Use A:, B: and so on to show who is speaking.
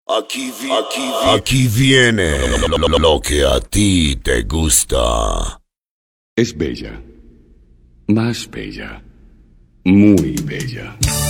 A: Aquí viene lo que a ti te gusta.
B: Es bella, más bella, muy bella.